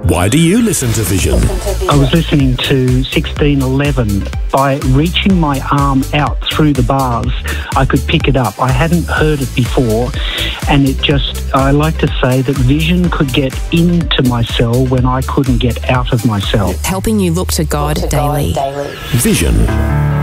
Why do you listen to Vision? I was listening to 1611. By reaching my arm out through the bars, I could pick it up. I hadn't heard it before, and I like to say that Vision could get into my cell when I couldn't get out of my cell. Helping you look to God daily. Vision.